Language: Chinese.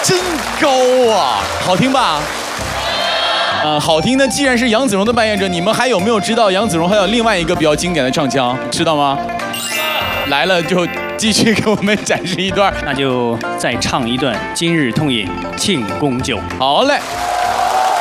真高啊！好听吧？好听的既然是杨子荣的扮演者，你们还有没有知道杨子荣还有另外一个比较经典的唱腔？知道吗？来了就继续给我们展示一段， 那就再唱一段《今日痛饮庆功酒》。 好嘞。